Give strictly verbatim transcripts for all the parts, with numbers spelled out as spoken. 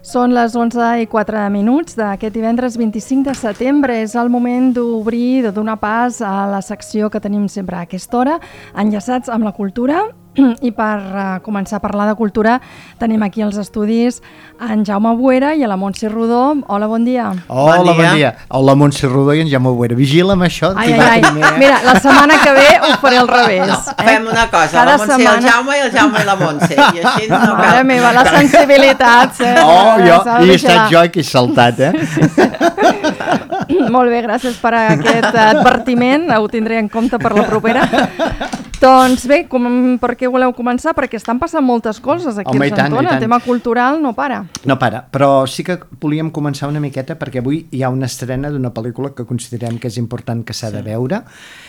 Són les onze i quatre minuts d'aquest divendres vint-i-cinc de setembre. És el moment d'obrir, de donar pas a la secció que tenim sempre a aquesta hora, enllaçats amb la cultura. I per uh, començar a parlar de cultura tenim aquí als estudis en Jaume Boera i a la Montse Rodó. Hola, bon dia. Hola, bon dia. Bon dia. Hola, Montse Rodó i en Jaume Boera. Vigila amb això. Ai, ai, ai. Mira, la setmana que ve ho faré al revés. No, eh? fem una cosa, Cada la Montse setmana... i el Jaume i el Jaume i la Montse. I així no cal. Mare meva, la sensibilitat. Eh? Oh, jo, i he estat jo que he saltat, eh? Sí, sí. Molt bé, gràcies per aquest advertiment. Ho tindré en compte per la propera. Doncs bé, com, per què voleu començar? Perquè estan passant moltes coses aquí Home, a Argentona, el tema cultural no para. No para, però sí que volíem començar una miqueta perquè avui hi ha una estrena d'una pel·lícula que considerem que és important que s'ha de veure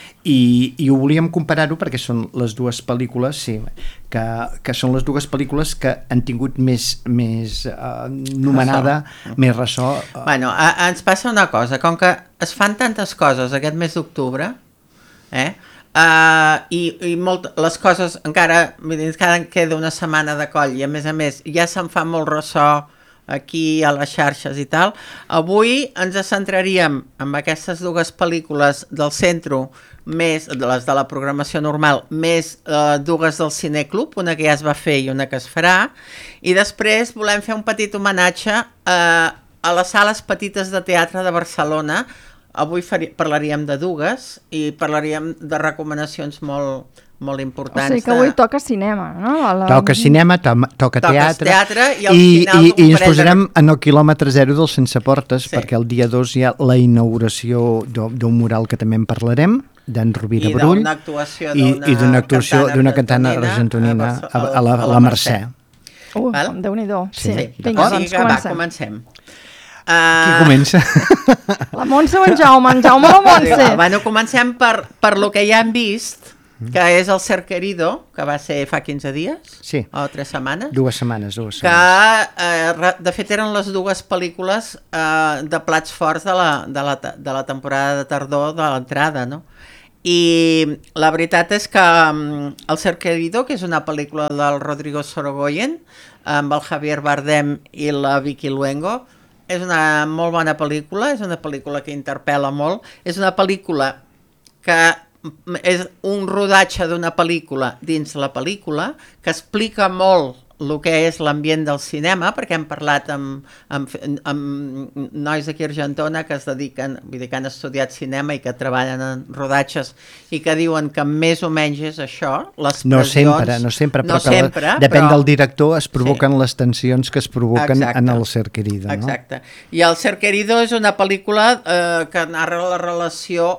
i, i ho volíem comparar-ho perquè són les dues pel·lícules, sí, que, que són les dues pel·lícules que han tingut més, més uh, nomenada, ressò. més ressò. Uh... Bueno, a, ens passa una cosa, com que es fan tantes coses aquest mes d'octubre, eh? Uh, i, i molt, les coses encara, encara queda una setmana de coll i a més a més ja se'n fa molt ressò aquí a les xarxes i tal. Avui ens centraríem en aquestes dues pel·lícules del centre, més les de la programació normal, més uh, dues del Cineclub, una que ja es va fer i una que es farà, i després volem fer un petit homenatge uh, a les sales petites de teatre de Barcelona. Avui faria, parlaríem de dues i parlaríem de recomanacions molt, molt importants. O sigui que avui toca cinema, no? La... Toca cinema, to toca teatre, teatre i, al i, final i, i ens posarem de... en el quilòmetre zero del Sense Portes, sí. perquè el dia dos hi ha la inauguració d'un mural que també en parlarem, d'en Rovira Brull, i actuació i, i d'una actuació d'una cantana argentonina a, a, a, la, a la Mercè. Uh, Déu-n'hi-do. Sí, sí. sí. Vinga, doncs comencem. Va, comencem. Uh... Qui comença? La Montse o en Jaume? En Jaume o la Montse? Bueno, comencem per, per lo que ja hem vist, que és el Ser Querido, que va ser fa quinze dies, sí. o tres setmanes. Dues setmanes, dues setmanes. Que, eh, de fet, eren les dues pel·lícules eh, de plats forts de la, de, la, de la temporada de tardor de l'entrada, no? I la veritat és que um, el Ser Querido, que és una pel·lícula del Rodrigo Sorogoyen, amb el Javier Bardem i la Vicky Luengo, és una molt bona pel·lícula, és una pel·lícula que interpel·la molt, és una pel·lícula que és un rodatge d'una pel·lícula dins la pel·lícula, que explica molt el que és l'ambient del cinema, perquè hem parlat amb, amb, amb nois d'aquí a Argentona que es dediquen, vull dir que han estudiat cinema i que treballen en rodatges i que diuen que més o menys és això, les no pressions... Sempre, no sempre, no però sempre, la, depèn però... del director, es provoquen sí. les tensions que es provoquen Exacte. en el Ser Querido. No? Exacte. I el Ser Querido és una pel·lícula eh, que narra la relació,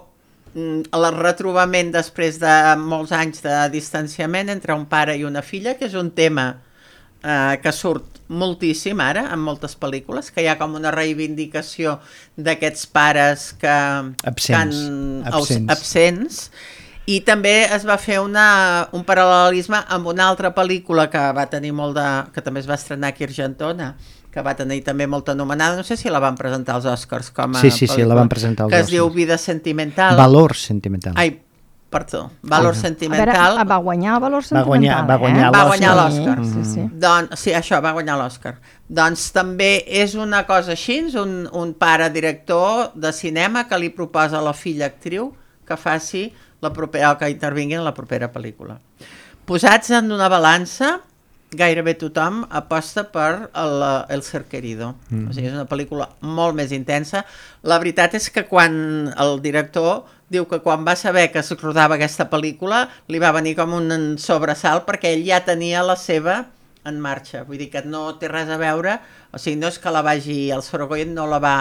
el retrobament després de molts anys de distanciament entre un pare i una filla, que és un tema eh, que surt moltíssim ara en moltes pel·lícules, que hi ha com una reivindicació d'aquests pares que absents, estan absents. absents. I també es va fer una, un paral·lelisme amb una altra pel·lícula que va tenir molt de... que també es va estrenar aquí a Argentona, que va tenir també molta anomenada, no sé si la van presentar als Oscars com a sí, sí, pel·lícula, sí, la van presentar als que es Oscars. diu Vida Sentimental. Valor Sentimental. Ai, perdó, Valor ah, Sentimental. A veure, va guanyar Valor Sentimental. Va guanyar, va guanyar eh? Va guanyar l'Oscar. Sí, sí, sí. Doncs, sí, això, va guanyar l'Oscar. Doncs també és una cosa així, un, un pare director de cinema que li proposa a la filla actriu que faci la propera, que intervingui en la propera pel·lícula. Posats en una balança, gairebé tothom aposta per el, el Ser Querido. Mm. O sigui, és una pel·lícula molt més intensa. La veritat és que quan el director diu que quan va saber que es rodava aquesta pel·lícula li va venir com un sobresalt perquè ell ja tenia la seva en marxa. Vull dir que no té res a veure, o sigui, no és que la vagi, el Sorogoyen no la va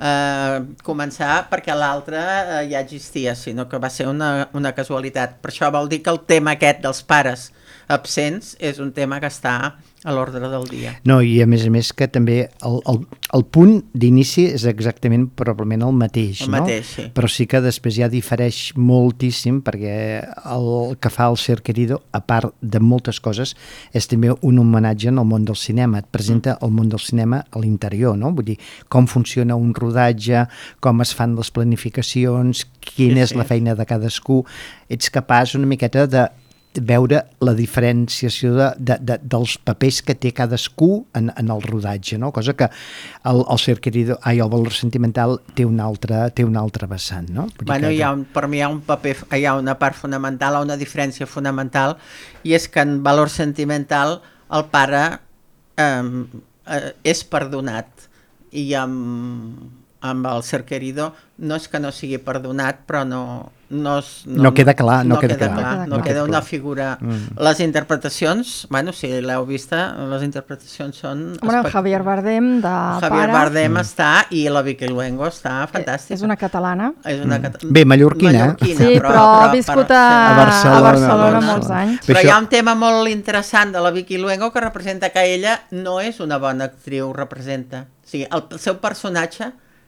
eh, començar perquè l'altra eh, ja existia, sinó que va ser una, una casualitat. Per això vol dir que el tema aquest dels pares absents és un tema que està a l'ordre del dia. No, i a més a més que també el, el, el punt d'inici és exactament probablement el mateix, el no? mateix, sí. Però sí que després ja difereix moltíssim perquè el que fa el Ser Querido, a part de moltes coses, és també un homenatge en el món del cinema. Et presenta el món del cinema a l'interior, no? Vull dir, com funciona un rodatge, com es fan les planificacions, quina sí, és sí. la feina de cadascú. Ets capaç una miqueta de veure la diferenciació de, de, de, dels papers que té cadascú en, en el rodatge, no? Cosa que el, el ser querido, ai, el valor sentimental té un altre, té un altre vessant, no? Bueno, hi ha un, per mi hi ha un paper, hi ha una part fonamental, una diferència fonamental, i és que en valor sentimental el pare eh, eh, és perdonat, i amb, amb el ser querido no és que no sigui perdonat, però no... No, es, no, no queda clar, no, no queda, queda clar, clar, no, no queda queda una clar. figura. Mm. Les interpretacions, bueno, si l'heu vista, les interpretacions són... Bueno, Javier Bardem de Javier pare. Bardem mm. està, i la Vicky Luengo està fantàstica. És una catalana. És una mm. cat... Bé, mallorquina. mallorquina sí, però, però ha viscut a, a Barcelona, a Barcelona no, molts no. anys. Però hi ha un tema molt interessant de la Vicky Luengo que representa que ella no és una bona actriu, representa. O sigui, el, el seu personatge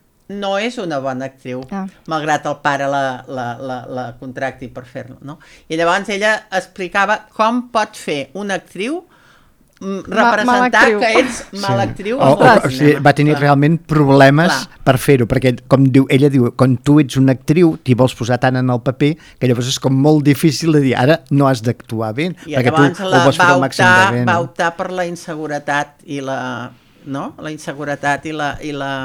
no és una bona actriu, ah. malgrat el pare la, la, la, la contracti per fer-lo, no? I llavors ella explicava com pot fer una actriu representar Ma, que ets mala sí. actriu. O, o, o sigui, va tenir clar. realment problemes clar. per fer-ho, perquè com diu, ella diu, quan tu ets una actriu t'hi vols posar tant en el paper que llavors és com molt difícil de dir, ara no has d'actuar bé, I perquè tu la, ho vols fer al màxim de bé. No? Va optar per la inseguretat i la, no? la inseguretat i la, i la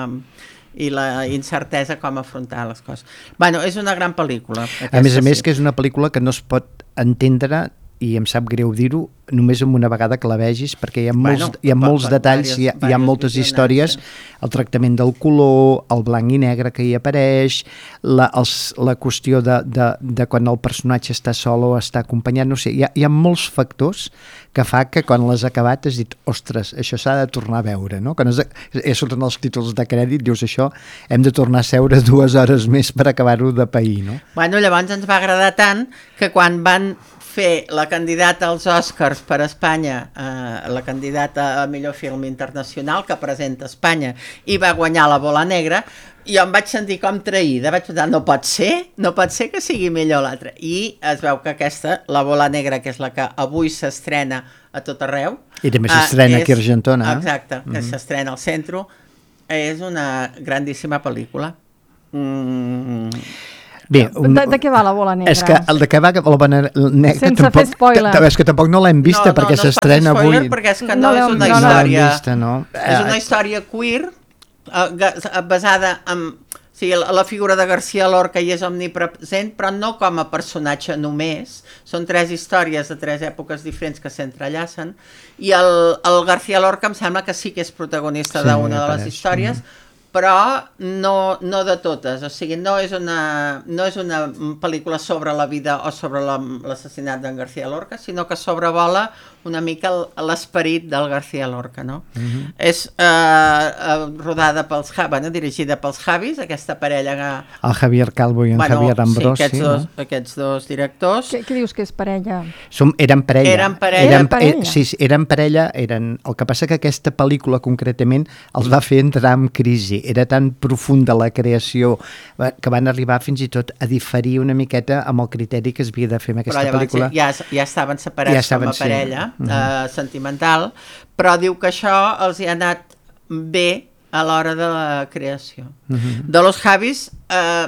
i la incertesa com afrontar les coses. Bueno, és una gran pel·lícula. A més a més sí. que és una pel·lícula que no es pot entendre, i em sap greu dir-ho, només amb una vegada que la vegis, perquè hi ha molts, bueno, hi ha molts per, detalls, per, hi ha, hi ha moltes històries, el tractament del color, el blanc i negre que hi apareix, la, els, la qüestió de, de, de quan el personatge està sol o està acompanyat, no sé, hi ha, hi ha molts factors que fa que quan l'has acabat has dit, ostres, això s'ha de tornar a veure, no? Quan has, ja surten els títols de crèdit, dius això, hem de tornar a seure dues hores més per acabar-ho de pair, no? Bueno, llavors ens va agradar tant que quan van fer la candidata als Oscars per a Espanya, eh, la candidata a millor film internacional que presenta Espanya, i va guanyar La bola negra, jo em vaig sentir com traïda, vaig pensar, no pot ser, no pot ser que sigui millor l'altra. I es veu que aquesta, La bola negra, que és la que avui s'estrena a tot arreu... I també s'estrena eh, aquí a Argentona. Exacte, que mm-hmm. s'estrena al centre, és una grandíssima pel·lícula. Mm... Bé, un, de, de què va La bola negra? És que el de què va La bola negra... Sense tampoc, fer spoiler. És que tampoc no l'hem vista, no, perquè no, s'estrena no avui. Perquè és que no, no és una no, història... No vista, no. És una història queer, uh, basada en... O sigui, la, la figura de García Lorca hi és omnipresent, però no com a personatge només. Són tres històries de tres èpoques diferents que s'entrellacen, i el, el García Lorca em sembla que sí que és protagonista sí, d'una de les històries, mm. però no, no de totes. O sigui, no és una, no és una pel·lícula sobre la vida o sobre l'assassinat d'en García Lorca, sinó que sobrevola una mica l'esperit del García Lorca, no? Mm-hmm. És eh, rodada pels Javis, bueno, dirigida pels Javis, aquesta parella que... El Javier Calvo i en bueno, Javier Ambrós, sí, aquests, sí, dos, no? aquests dos directors. Què, què dius que és parella? Som, eren parella. Eren parella. Eren, parella. Eh, sí, sí, eren parella. Eren, el que passa que aquesta pel·lícula concretament els va fer entrar en crisi. Era tan profunda la creació que van arribar fins i tot a diferir una miqueta amb el criteri que es havia de fer amb aquesta però llavors pel·lícula. Ja, ja estaven separats ja estaven, com a parella, sí. uh, uh-huh. sentimental, però diu que això els hi ha anat bé a l'hora de la creació. Uh-huh. De los Javis, eh,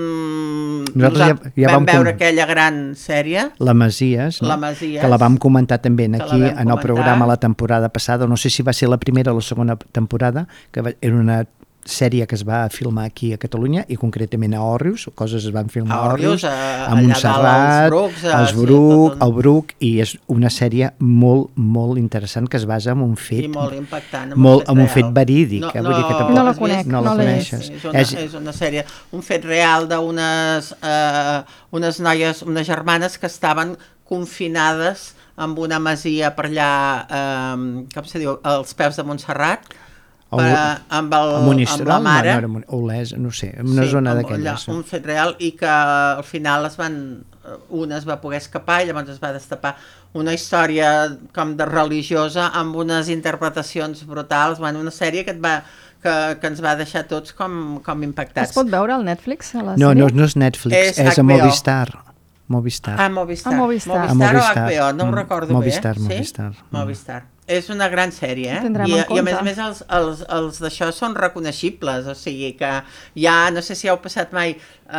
mm, nosaltres ja, ja vam, vam veure com... aquella gran sèrie, La Masies, no? La Masies, que la vam comentar també aquí en comentar. el programa la temporada passada, no sé si va ser la primera o la segona temporada, que era una sèrie que es va filmar aquí a Catalunya i concretament a Òrrius, coses es van filmar a Òrrius, a, a Montserrat, als Brucs, als Bruc, al Bruc, i és una sèrie molt, molt interessant que es basa en un fet, i molt impactant, en molt, un, fet, un fet verídic. No, eh? no, Vull dir que tampoc, no la conec, no, no la la coneixes. És una, és... és una sèrie, un fet real d'unes eh, unes noies, unes germanes que estaven confinades amb una masia per allà, eh, com se diu, als peus de Montserrat, per, amb, el, amb la mare, no, no, Olès, no sé, en una sí, zona d'aquelles. Un fet real, i que al final es van, una es va poder escapar i llavors es va destapar una història com de religiosa amb unes interpretacions brutals, bueno, una sèrie que et va... Que, que ens va deixar tots com, com impactats. Es pot veure al Netflix, a la no, sèrie? No, no és Netflix, és, és a Movistar. Movistar. Ah, Movistar. Ah, Movistar. Movistar, Movistar o H B O, no ho recordo Movistar, bé. Movistar. Sí? Movistar. és una gran sèrie, eh? I, I a més a més els, els, els d'això són reconeixibles, o sigui que ja, no sé si heu passat mai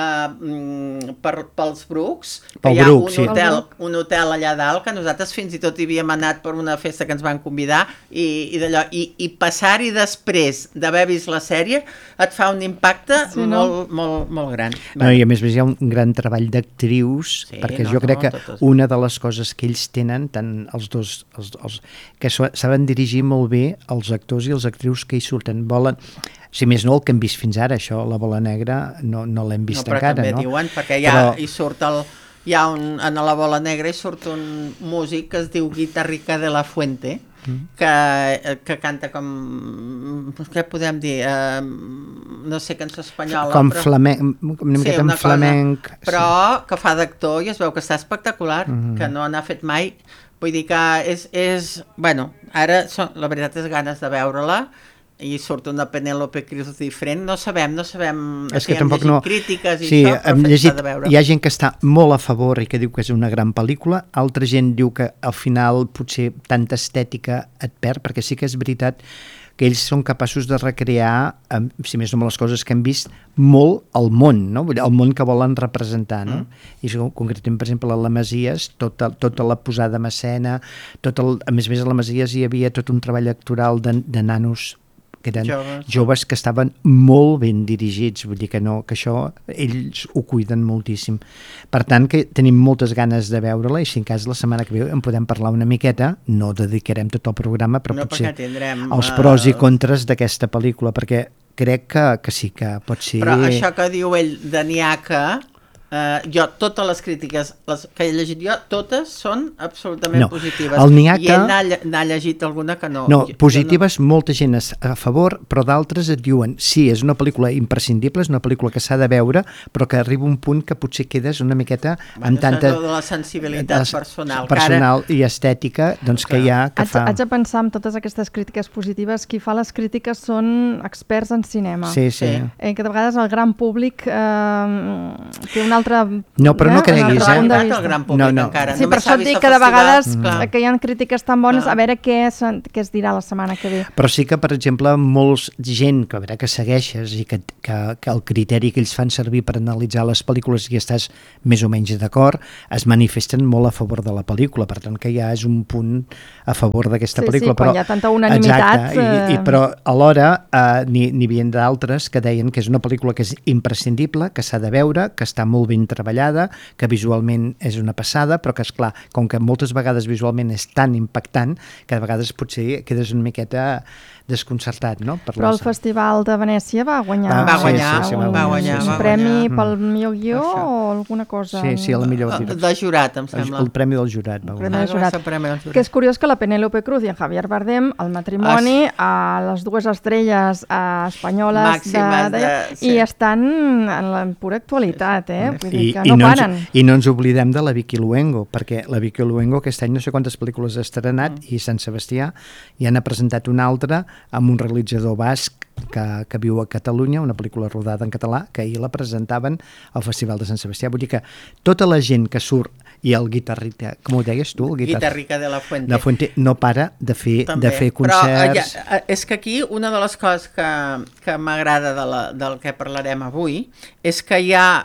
uh, per, pels Brucs, que Pel hi ha Bruc, un, sí. hotel, un hotel allà dalt, que nosaltres fins i tot hi havíem anat per una festa que ens van convidar, i, i d'allò, i, i passar-hi després d'haver vist la sèrie et fa un impacte sí, no? molt, molt, molt gran. No, i a més a més hi ha un gran treball d'actrius, sí, perquè no, jo crec no, que totes. Una de les coses que ells tenen, tant els dos, els, els, que saben dirigir molt bé els actors i els actrius que hi surten, volen, si més no el que hem vist fins ara, això, la bola negra no, no l'hem vist no, però encara, també no? Diuen, perquè ja però... hi surt el, hi ha un, en la bola negra hi surt un músic que es diu Guitarrica de la Fuente, mm. que, que canta com, què podem dir, uh, no sé, cançó espanyola. Com però... flamenc, una miqueta sí, en flamenc. Cosa, però sí. Que fa d'actor i es veu que està espectacular, mm. que no n'ha fet mai. Vull dir que és, és bueno, ara són, la veritat és ganes de veure-la i surt una Penélope Cruz diferent, no sabem, no sabem, és que hem llegit no... crítiques i sí, això, però llegit, de veure. Hi ha gent que està molt a favor i que diu que és una gran pel·lícula, altra gent diu que al final potser tanta estètica et perd, perquè sí que és veritat que ells són capaços de recrear, si més no amb les coses que hem vist, molt el món, no? El món que volen representar, no? Mm. I concretament, per exemple, a la Masies, tota, tota la posada en escena, tot el, a més a més a la Masies hi havia tot un treball actoral de, de nanos que eren joves. joves que estaven molt ben dirigits, vull dir que no, que això ells ho cuiden moltíssim. Per tant, que tenim moltes ganes de veure-la i si en cas la setmana que ve en podem parlar una miqueta, no dedicarem tot el programa, però no, potser tindrem, els pros i contres d'aquesta pel·lícula, perquè crec que, que sí que pot ser... Però això que diu ell de Niaca... Uh, jo, totes les crítiques les que he llegit jo, totes són absolutament no, positives. El Niaca, I ell n'ha, n'ha llegit alguna que no. No, jo, positives, jo no... molta gent és a favor, però d'altres et diuen sí, és una pel·lícula imprescindible, és una pel·lícula que s'ha de veure, però que arriba un punt que potser quedes una miqueta bueno, amb tanta... de la sensibilitat personal. Personal ara... i estètica, doncs que hi ha... Que haig, fa... haig de pensar en totes aquestes crítiques positives, qui fa les crítiques són experts en cinema. Sí, sí. Eh, que de vegades el gran públic eh, té un altre... No, però no creguis, eh? No el gran públic no, no. encara. Sí, per això et dic que de vegades mm. que hi ha crítiques tan bones, ah. a veure què, què es dirà la setmana que ve. Però sí que, per exemple, molts gent que, a veure, que segueixes i que, que, que el criteri que ells fan servir per analitzar les pel·lícules i estàs més o menys d'acord, es manifesten molt a favor de la pel·lícula, per tant que ja és un punt a favor d'aquesta sí, pel·lícula. Sí, quan però, hi ha tanta unanimitat... Exacte, i, i, però alhora eh, n'hi havia d'altres que deien que és una pel·lícula que és imprescindible, que s'ha de veure, que està molt ben treballada, que visualment és una passada, però que, esclar, com que moltes vegades visualment és tan impactant, que de vegades potser quedes una miqueta desconcertat, no? Per però el Festival de Venècia va guanyar, va guanyar, sí, sí, sí, va guanyar, guanyar, sí, sí. un premi mm. pel millor guió Això. o alguna cosa? Sí, sí, el millor de, de jurat, em sembla. El, el premi del jurat va guanyar. El jurat. Premi del jurat. Que és curiós que la Penélope Cruz i en Javier Bardem, el matrimoni, es... a les dues estrelles a espanyoles Màximes de, de, de, sí. i estan en la pura actualitat, eh? Vull dir I, que i no, no paren. Ens, I no ens oblidem de la Vicky Luengo, perquè la Vicky Luengo aquest any no sé quantes pel·lícules ha estrenat mm. i Sant Sebastià, i han presentat una altra amb un realitzador basc que, que viu a Catalunya, una pel·lícula rodada en català, que ahir la presentaven al Festival de Sant Sebastià. Vull dir que tota la gent que surt, i el guitarrita, com ho deies tu? El guitar... Guitarrica de la Fuente. De la Fuente no para de fer, També. de fer concerts. Però ja, és que aquí una de les coses que, que m'agrada de la, del que parlarem avui és que hi ha,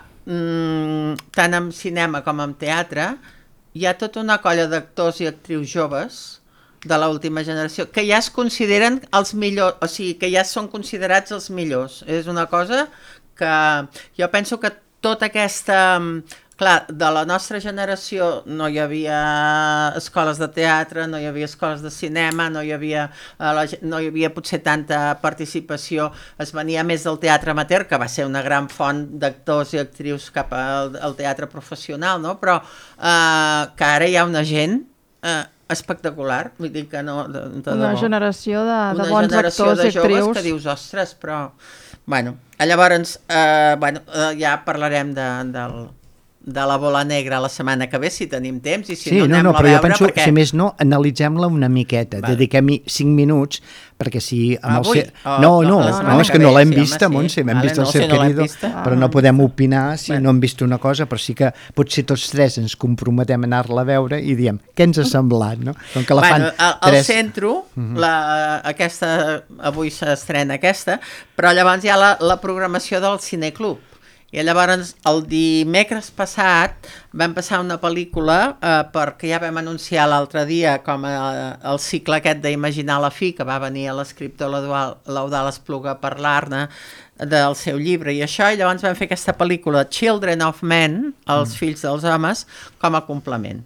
mmm, tant en cinema com en teatre, hi ha tota una colla d'actors i actrius joves de l'última generació que ja es consideren els millors, o sigui, que ja són considerats els millors. És una cosa que jo penso que tota aquesta... Clar, de la nostra generació no hi havia escoles de teatre, no hi havia escoles de cinema, no hi havia, eh, la, no hi havia potser tanta participació, es venia més del teatre amateur, que va ser una gran font d'actors i actrius cap al, al teatre professional, no? Però eh, que ara hi ha una gent eh, espectacular, vull dir que no... De, de una debò. generació de, de una bons generació actors de i actrius. joves que dius, ostres, però... Bueno, llavors, eh, bueno, eh, ja parlarem de, del... de la Bola Negra la setmana que ve, si tenim temps, i si sí, no, anem no, no, a però veure, jo penso, perquè... si més no, analitzem-la una miqueta, Vale. dediquem-hi cinc minuts, perquè si... Amb Avui? el... Oh, no, no, no, la no, setmana no, és que que no ve, l'hem sí, home, vista, sí. Montse, hem Vale, vist el no, Ser si no l'hem Querido, vista. però Ah, no podem opinar si Bueno. no hem vist una cosa, però sí que potser tots tres ens comprometem a anar-la a veure i diem, què ens ha semblat, no? Com que la fan Bueno, al, al tres... centre, la, aquesta, avui s'estrena aquesta, però llavors hi ha la, la programació del Cineclub. I llavors el dimecres passat vam passar una pel·lícula eh, perquè ja vam anunciar l'altre dia com a, el cicle aquest d'Imaginar la fi, que va venir a l'escriptor l'Eudald Espluga a parlar-ne del seu llibre i això, i llavors vam fer aquesta pel·lícula Children of Men, els mm. fills dels homes, com a complement.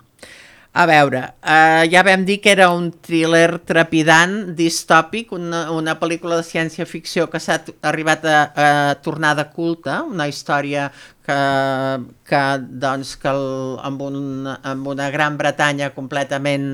A veure, eh, ja vam dir que era un thriller trepidant, distòpic, una, una pel·lícula de ciència-ficció que s'ha arribat a, a tornar de culte, una història que, que, doncs, que el, amb, un, amb una Gran Bretanya completament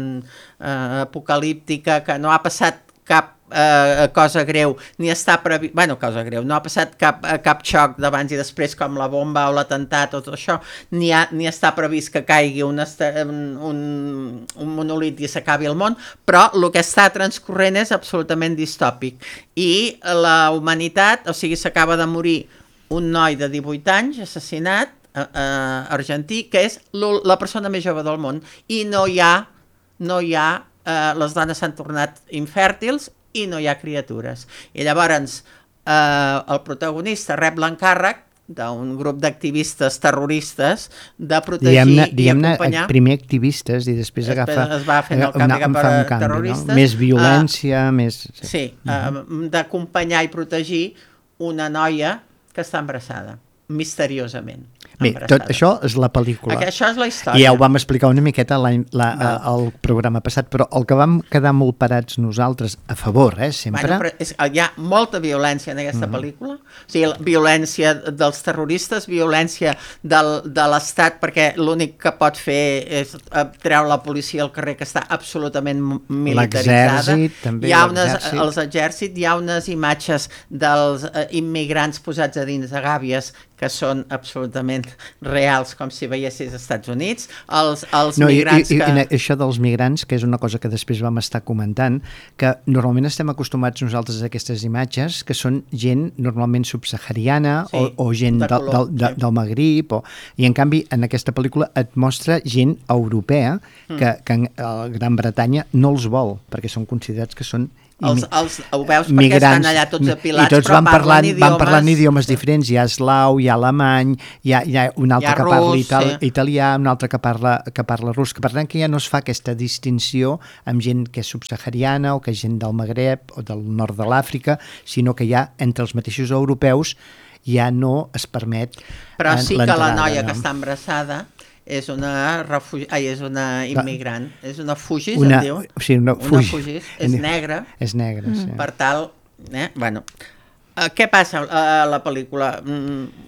eh, apocalíptica, que no ha passat cap eh, cosa greu, ni està previst, bueno, cosa greu, no ha passat cap, cap xoc d'abans i després com la bomba o l'atemptat o tot això, ni, ha, ni està previst que caigui un, un, un monolit i s'acabi el món, però el que està transcorrent és absolutament distòpic. I la humanitat, o sigui, s'acaba de morir un noi de divuit anys assassinat, eh, eh, argentí, que és la persona més jove del món, i no hi ha, no hi ha Uh, les dones s'han tornat infèrtils i no hi ha criatures. I llavors uh, el protagonista rep l'encàrrec d'un grup d'activistes terroristes de protegir diguem-ne, i diguem-ne, acompanyar... primer activistes i després, després agafa... es va fent el canvi cap a terroristes. No? Més violència, uh, més... Sí, sí uh, d'acompanyar i protegir una noia que està embarassada, misteriosament. Bé, tot això és la pel·lícula. Això és la història. I ja ho vam explicar una miqueta la, al programa passat, però el que vam quedar molt parats nosaltres, a favor, eh, sempre... Bueno, però és, hi ha molta violència en aquesta mm. pel·lícula. O sigui, violència dels terroristes, violència del, de l'Estat, perquè l'únic que pot fer és treure la policia al carrer, que està absolutament militaritzada. L'exèrcit, també, hi ha unes, l'exèrcit. Els exèrcits, hi ha unes imatges dels eh, immigrants posats a dins de gàbies que són absolutament reals, com si veiessis als Estats Units, els, els no, migrants i, i, que... I això dels migrants, que és una cosa que després vam estar comentant, que normalment estem acostumats nosaltres a aquestes imatges, que són gent normalment subsahariana sí, o, o gent de color, del, del, sí. del Magrib, o, i en canvi en aquesta pel·lícula et mostra gent europea que, mm. que a Gran Bretanya no els vol, perquè són considerats que són Els, els, ho veus perquè migrants, estan allà tots apilats, i tots però van parlant, parlen idiomes... van parlant idiomes diferents, hi ha eslau, hi ha alemany, hi ha, hi ha un altre que rus, parla ital sí. italià, un altre que parla, que parla rus, que per tant que ja no es fa aquesta distinció amb gent que és subsahariana o que és gent del Magreb o del nord de l'Àfrica, sinó que ja entre els mateixos europeus ja no es permet però sí que la noia no? que està embarassada és una refugi... Ai, és una immigrant, és una fugis, una, es diu? Sí, una, una fugis, és negra. És negra, mm. sí. Per tal, eh, bueno... Uh, què passa a uh, la pel·lícula? Mm,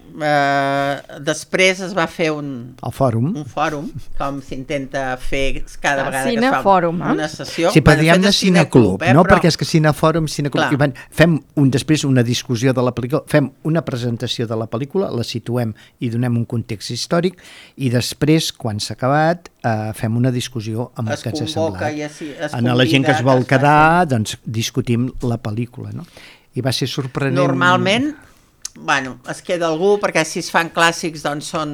uh, després es va fer un... El fòrum. Un fòrum, com s'intenta fer cada el vegada que es fa fòrum, una eh? sessió. Sí, però diguem-ne cineclub, eh, no? Però... perquè és que cinefòrum, cineclub, i van, fem un, després una discussió de la pel·lícula, fem una presentació de la pel·lícula, la situem i donem un context històric, i després, quan s'ha acabat, eh, fem una discussió amb el es que ens ha semblat. I es, es en la gent que es vol quedar, doncs discutim la pel·lícula, no? I va ser sorprenent. Normalment, bueno, es queda algú, perquè si es fan clàssics, doncs són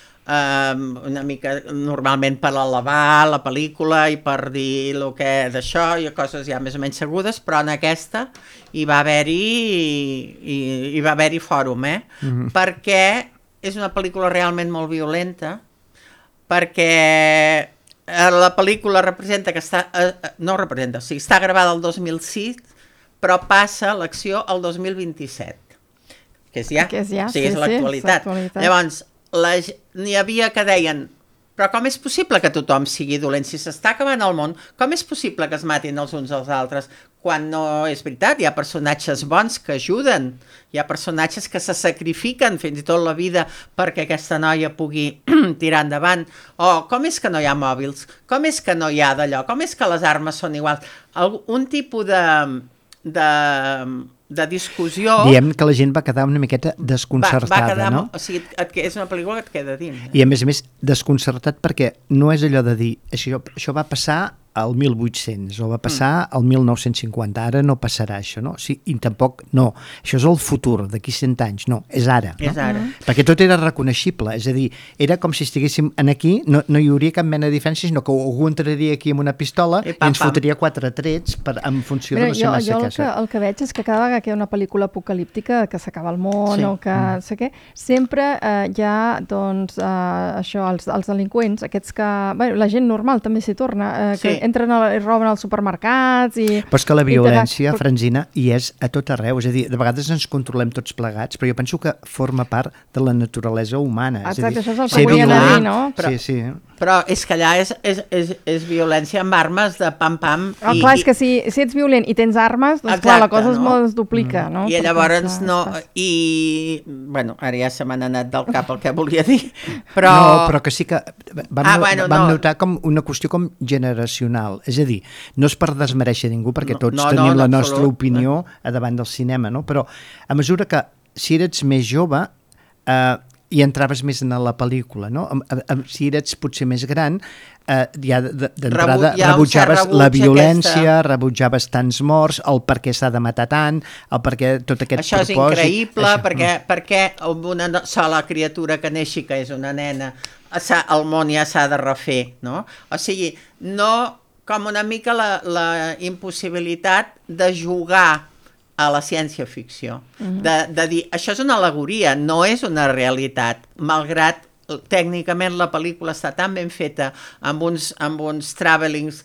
eh, una mica, normalment per elevar la pel·lícula i per dir el que d'això, i coses ja més o menys segudes, però en aquesta hi va haver-hi hi, hi va haver-hi fòrum, eh? Mm-hmm. Perquè és una pel·lícula realment molt violenta, perquè la pel·lícula representa que està, eh, no representa, o sigui, està gravada el dos mil sis, però passa l'acció al dos mil vint-i-set, que és ja, que és, ja o sigui, sí, és l'actualitat. Sí, llavors, n'hi havia que deien, però com és possible que tothom sigui dolent? Si s'està acabant el món, com és possible que es matin els uns als altres? Quan no és veritat, hi ha personatges bons que ajuden, hi ha personatges que se sacrifiquen fins i tot la vida perquè aquesta noia pugui tirar endavant. O com és que no hi ha mòbils? Com és que no hi ha d'allò? Com és que les armes són iguals? Un tipus de... de de discussió... Diem que la gent va quedar una miqueta desconcertada, va, va quedar, no? O sigui, et, és una pel·lícula que et queda dins. Eh? I a més a més, desconcertat perquè no és allò de dir, això, això va passar al mil vuit-cents o va passar al mil nou-cents cinquanta, ara no passarà això, no? Sí, i tampoc, no, això és el futur, d'aquí cent anys, no, és ara. No? És ara. Perquè tot era reconeixible, és a dir, era com si estiguéssim en aquí, no, no hi hauria cap mena de diferència, sinó que algú entraria aquí amb una pistola i, pam, i ens pam. fotria quatre trets per, en funció Mira, de la seva jo, jo el, casa. que, el que veig és que cada vegada que hi ha una pel·lícula apocalíptica, que s'acaba el món sí. o que mm. sé què, sempre eh, hi ha, doncs, eh, això, els, els delinqüents, aquests que... Bueno, la gent normal també s'hi torna, eh, que sí. entren a, i roben als supermercats i... Però és que la violència, te... Francina, hi és a tot arreu. És a dir, de vegades ens controlem tots plegats, però jo penso que forma part de la naturalesa humana. Exacte, és a dir, això és el que volien dir, no? Però, sí, sí. Però és que allà és, és, és, és violència amb armes de pam-pam. Oh, clar, és que si, si ets violent i tens armes, doncs exacte, clar, la cosa no? es duplica, no? I Perquè llavors no... I, bueno, ara ja se m'ha anat del cap el que volia dir, però... No, però que sí que vam, ah, bueno, vam no. notar com una qüestió com generacional. És a dir, no és per desmereixer ningú, perquè tots no, no, tenim no, la no, nostra absolut. opinió a davant del cinema, no? Però a mesura que, si eres més jove, eh, i entraves més en la pel·lícula, no? Si eres potser més gran, eh, ja d'entrada Rebu rebutjaves la violència, aquesta... rebutjaves tants morts, el per què s'ha de matar tant, el per què tot aquest això propòsit... Això és increïble, això... perquè, perquè amb una sola criatura que neixi, que és una nena, el món ja s'ha de refer, no? O sigui, no... com una mica la, la impossibilitat de jugar a la ciència-ficció, uh-huh. de, de dir, això és una al·legoria, no és una realitat, malgrat tècnicament la pel·lícula està tan ben feta, amb uns, amb uns travelings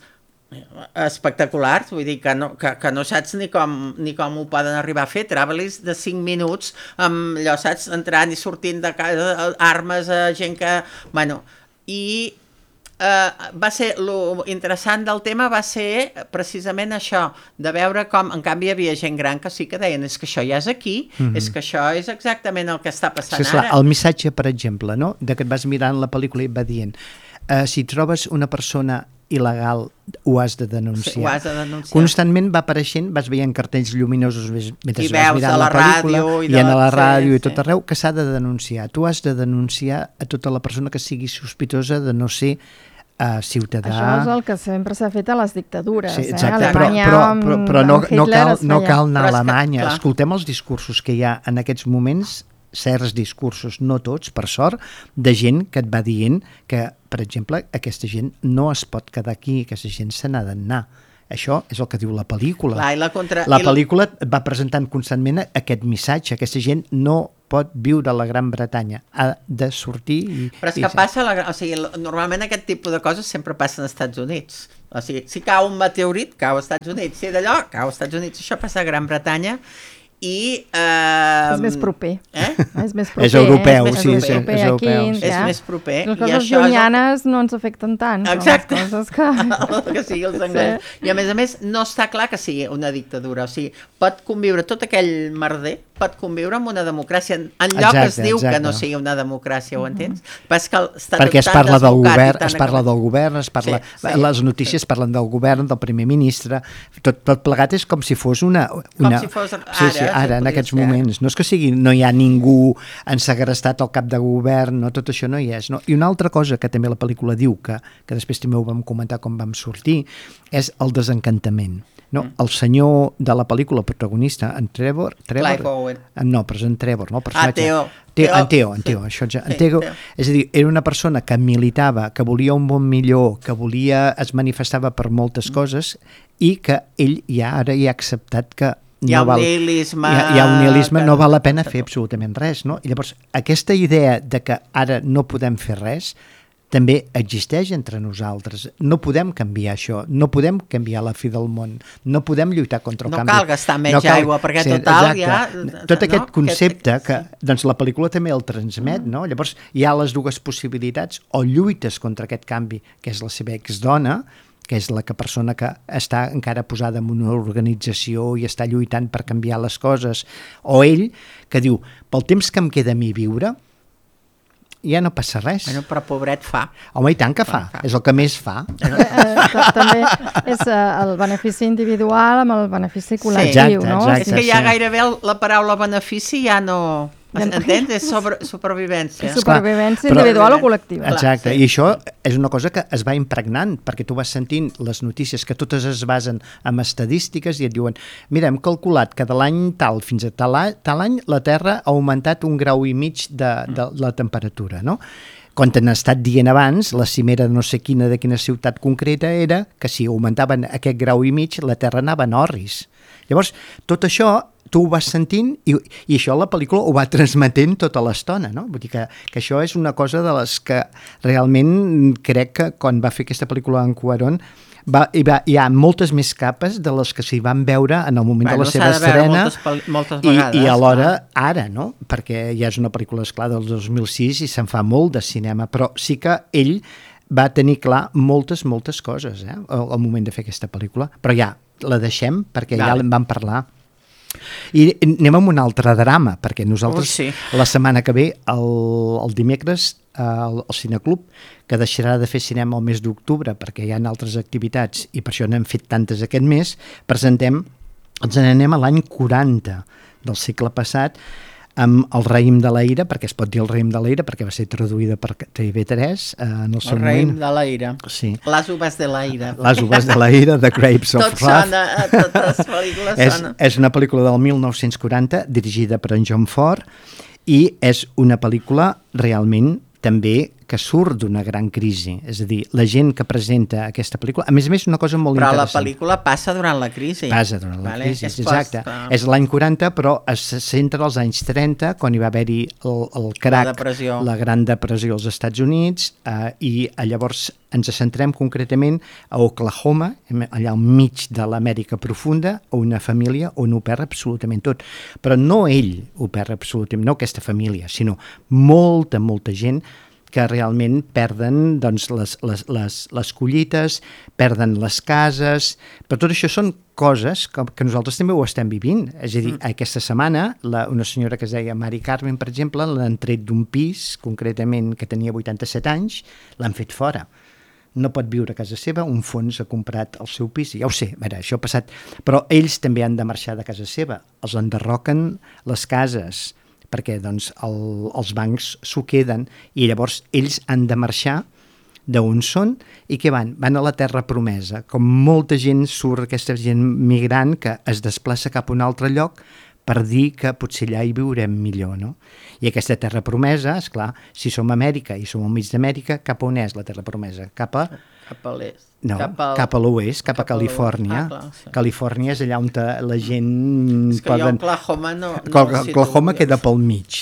espectaculars, vull dir que no, que, que no saps ni com, ni com ho poden arribar a fer, travelings de cinc minuts, amb allò, saps, entrant i sortint de casa, armes a gent que... Bueno, i... Uh, va ser, lo interessant del tema va ser precisament això, de veure com, en canvi hi havia gent gran que sí que deien, és que això ja és aquí, mm-hmm. és que això és exactament el que està passant sí, ara. Clar, el missatge, per exemple, no? De que et vas mirant la pel·lícula i va dient, uh, si trobes una persona il·legal, ho has de denunciar. Sí, ho has de denunciar. Constantment va apareixent, vas veient cartells lluminosos mentre I vas mirant la, la pel·lícula, i, i a la ràdio sí, i tot sí. arreu, que s'ha de denunciar. Tu has de denunciar a tota la persona que sigui sospitosa de no ser Uh, ciutadà. Això és el que sempre s'ha fet a les dictadures. Sí, exacte, eh? però, però, però, però no, no, cal, no cal anar a Alemanya. Que, escoltem els discursos que hi ha en aquests moments, certs discursos, no tots, per sort, de gent que et va dient que, per exemple, aquesta gent no es pot quedar aquí, aquesta gent se n'ha d'anar. Això és el que diu la pel·lícula. Clar, la contra... la pel·lícula va presentant constantment aquest missatge. Aquesta gent no pot viure a la Gran Bretanya, ha de sortir... I, Però és que i... passa, la, o sigui, normalment aquest tipus de coses sempre passen als Estats Units. O sigui, si cau un meteorit, cau als Estats Units. Si d'allò, cau als Estats Units. Això passa a Gran Bretanya i... Eh, és més proper. Eh? És més proper. És europeu, eh? és sí, més és, proper és europeu. Aquí, Sí. És ja. més proper. Les coses llunyanes el... no ens afecten tant. Exacte. Les coses que... que sigui els anglesos. Sí. I a més a més, no està clar que sigui una dictadura. O sigui, pot conviure tot aquell merder, pot conviure amb una democràcia. En lloc exacte, es diu exacte. que no sigui una democràcia, ho entens? Però és que està perquè es tan parla del desbocat govern, i tan es parla del govern, es parla, sí, sí. les notícies parlen del govern, del primer ministre, tot, tot plegat és com si fos una... una com si fos ara. Sí, sí, ara, en aquests moments. No és que sigui, no hi ha ningú ensagrestat al cap de govern, no, tot això no hi és. No? I una altra cosa que també la pel·lícula diu, que, que després també ho vam comentar quan vam sortir, és el desencantament. No, mm. el senyor de la pel·lícula, el protagonista, en Trevor... Trevor Clive Owen. No, però és en Trevor, no? El Ah, Teo. Teo, en Teo, en Teo, això ja, en Sí, Teo, Teo. és a dir, era una persona que militava, que volia un món millor, que volia, es manifestava per moltes coses i que ell ja ara hi ha acceptat que Hi ha no un val, nihilisme... hi ha, hi ha un nihilisme, que no val la pena fer absolutament res, no? I llavors, aquesta idea de que ara no podem fer res també existeix entre nosaltres. No podem canviar això, no podem canviar la fi del món, no podem lluitar contra el No canvi. cal gastar menys no cal... aigua, perquè sí, total exacte. ja... Tot no? aquest concepte Aquest... que doncs, la pel·lícula també el transmet, no? Llavors hi ha les dues possibilitats, o lluites contra aquest canvi, que és la seva exdona, que és la que persona que està encara posada en una organització i està lluitant per canviar les coses, o ell, que diu, pel temps que em queda a mi viure, ja no passa res. Bueno, però pobret fa. Home, i tant que fa, fa. És el que més fa. Eh, eh, també és eh, el benefici individual amb el benefici col·lectiu, exacte, no? exacte. És que ja sí. gairebé la paraula benefici ja no... Entens? És sobre, supervivència. Supervivència Clar, individual però, o col·lectiva. Exacte, sí. i això és una cosa que es va impregnant, perquè tu vas sentint les notícies que totes es basen en estadístiques i et diuen, mira, hem calculat que de l'any tal fins a tal, tal any la Terra ha augmentat un grau i mig de, de la temperatura, no? Quan t'han estat dient abans, la cimera de no sé quina, de quina ciutat concreta era que si augmentaven aquest grau i mig, la Terra anava en orris. Llavors, tot això tu ho vas sentint i, i això la pel·lícula ho va transmetent tota l'estona, no? Vull dir que, que això és una cosa de les que realment crec que quan va fer aquesta pel·lícula en Cuarón va, hi, va, hi ha moltes més capes de les que s'hi van veure en el moment bueno, de la seva estrena moltes, moltes i, vegades, i alhora clar. ara, no? Perquè ja és una pel·lícula, esclar, del dos mil sis i se'n fa molt de cinema, però sí que ell va tenir clar moltes, moltes coses eh? al, al moment de fer aquesta pel·lícula, però ja la deixem perquè vale. Ja en vam parlar. I anem amb un altre drama, perquè nosaltres oh, sí. la setmana que ve, el, el dimecres, al, al Cineclub, que deixarà de fer cinema el mes d'octubre perquè hi ha altres activitats i per això n'hem fet tantes aquest mes, presentem, ens n'anem a l'any quaranta del segle passat, amb El raïm de la ira, perquè es pot dir El raïm de la ira, perquè va ser traduïda per T V tres eh, en el seu El moment. raïm de la ira. Sí. Les uvas de la ira. Les uvas de la ira, The Grapes of Tot Wrath. sona, totes les pel·lícules és, sona. és una pel·lícula del mil nou-cents quaranta, dirigida per en John Ford, i és una pel·lícula realment també que surt d'una gran crisi. És a dir, la gent que presenta aquesta pel·lícula... A més a més, una cosa molt però interessant. Però la pel·lícula passa durant la crisi. Passa durant la vale? crisi, és exacte. Post, és l'any quaranta, però es centra als anys trenta, quan hi va haver-hi el, el crac, la, depressió. la gran depressió als Estats Units, eh, i llavors ens centrem concretament a Oklahoma, allà al mig de l'Amèrica profunda, a una família on ho perd absolutament tot. Però no ell ho perd absolutament, no aquesta família, sinó molta, molta gent que realment perden doncs, les, les, les, les collites, perden les cases, però tot això són coses que, que nosaltres també ho estem vivint. És a dir, mm. aquesta setmana la, una senyora que es deia Mari Carmen, per exemple, l'han tret d'un pis, concretament que tenia vuitanta-set anys, l'han fet fora. No pot viure a casa seva, un fons ha comprat el seu pis, ja ho sé, a veure, això ha passat, però ells també han de marxar de casa seva, els enderroquen les cases, perquè doncs, el, els bancs s'ho queden i llavors ells han de marxar d'on són i què van? Van a la terra promesa. Com molta gent surt, aquesta gent migrant que es desplaça cap a un altre lloc per dir que potser allà hi viurem millor, no? I aquesta terra promesa, esclar, si som a Amèrica i som al mig d'Amèrica, cap a on és la terra promesa? Cap a... Cap a l'est. No, cap, al... cap a l'oest, cap, cap a Califòrnia. Ah, clar, sí. Califòrnia és allà on la gent... És que poden... jo Oklahoma no... no Oklahoma queda pel mig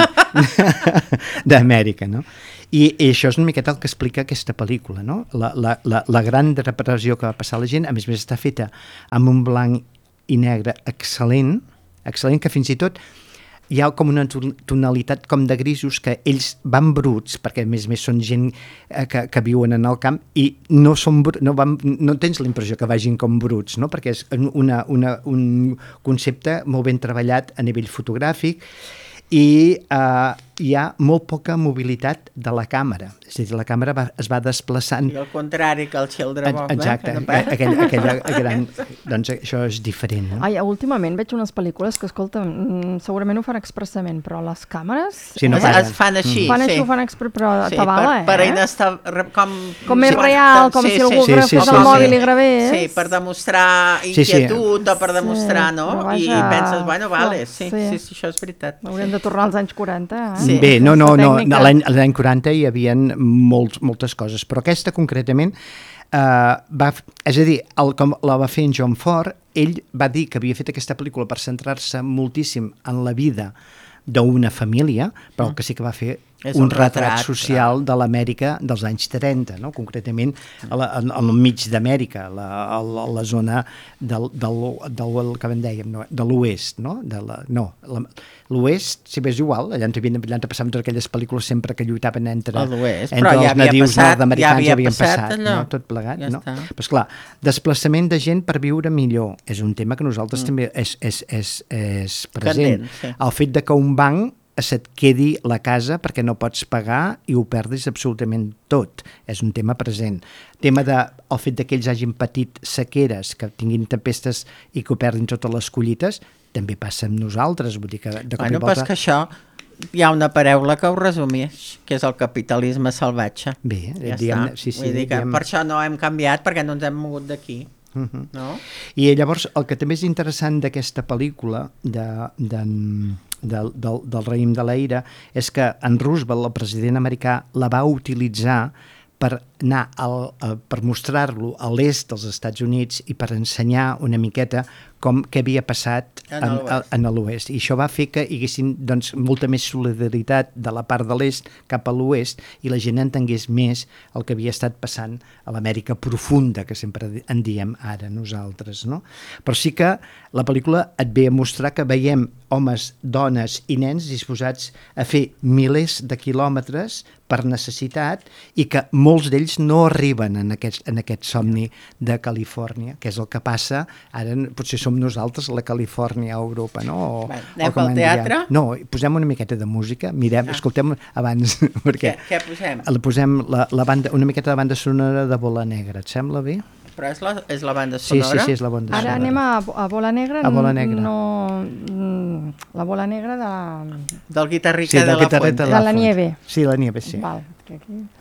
d'Amèrica, no? I, I això és una miqueta el que explica aquesta pel·lícula, no? La, la, la, la gran repressió que va passar a la gent, a més a més està feta amb un blanc i negre excel·lent, excel·lent, que fins i tot hi ha com una tonalitat com de grisos que ells van bruts, perquè a més a més són gent eh, que, que viuen en el camp i no, són, no, van, no tens la impressió que vagin com bruts, no? Perquè és una, una, un concepte molt ben treballat a nivell fotogràfic i eh, hi ha molt poca mobilitat de la càmera. És a dir, la càmera va, es va desplaçant... I al contrari que el Children Exacte, no? aquell, aquella gran... Doncs això és diferent, no? Ai, últimament veig unes pel·lícules que, escolta, segurament ho fan expressament, però les càmeres... Sí, no es, es fan així, fan sí. així, ho fan expre... però sí, t'avala, per, per eh? inestar, com... Com més sí, real, com sí, si algú sí, agafés sí, sí, el sí, mòbil sí. i gravés. Sí, per demostrar Sí, sí. inquietud o per demostrar, Sí, no? però I vaja, penses, bueno, vale, sí, sí. sí, sí, això és veritat. Haurem de tornar als anys quaranta, eh? Sí. Bé, no, no, no, Tècnica. l'any l'any quaranta hi havia molts, moltes coses, però aquesta concretament, eh, va, és a dir, el, com la va fer en John Ford, ell va dir que havia fet aquesta pel·lícula per centrar-se moltíssim en la vida d'una família, però el que sí que va fer És un un retrat, retrat social de l'Amèrica dels anys trenta, no? Concretament a la, en, al mig d'Amèrica, la, a, la, a la zona del, del, del, que en dèiem, no? De l'oest, no? De la, no, la, l'oest, si bé és igual, allà on havien allà passant totes aquelles pel·lícules sempre que lluitaven entre, A l'oest, entre però ja els havia nadius passat, nord-americans, ja havia ja havien passat passat, allò. no? Tot plegat, Ja no? està. Però esclar, desplaçament de gent per viure millor és un tema que nosaltres mm. també és, és, és, és present. Candent, sí. El fet de que un banc se't quedi la casa perquè no pots pagar i ho perdis absolutament tot. És un tema present. Tema de, el fet de que ells hagin patit sequeres, que tinguin tempestes i que ho perdin totes les collites, també passa amb nosaltres. Vull dir que de cop bueno, i volta... Però que això hi ha una paraula que ho resumeix, que és el capitalisme salvatge. Bé, ja diguem... està. Sí, sí, Vull dir que diguem... per això no hem canviat, perquè no ens hem mogut d'aquí. Uh-huh. No? I llavors el que també és interessant d'aquesta pel·lícula de, de, del, del, del raïm de la ira és que en Roosevelt, el president americà, la va utilitzar per anar al, a, per mostrar-lo a l'est dels Estats Units i per ensenyar una miqueta com què havia passat en, en l'oest. I això va fer que hi haguessin doncs, molta més solidaritat de la part de l'est cap a l'oest i la gent entengués més el que havia estat passant a l'Amèrica profunda, que sempre en diem ara nosaltres. No? Però sí que la pel·lícula et ve a mostrar que veiem homes, dones i nens disposats a fer milers de quilòmetres per necessitat i que molts d'ells no arriben en aquest, en aquest somni de Califòrnia, que és el que passa, ara potser som nosaltres la Califòrnia a Europa, no? O, Bé, anem pel teatre? No, posem una miqueta de música, mirem, ah. escoltem abans, perquè... Què, què posem? La posem la, la banda, una miqueta de banda sonora de Bola Negra, et sembla bé? Però és la, és la banda sonora? Sí, sí, sí, és la banda Ara sonora. anem a, a Bola Negra. A Bola Negra. No, la Bola Negra de... Del guitarrica sí, de la Fuente. De la Nieve. Sí, la Nieve, sí. Val, que aquí...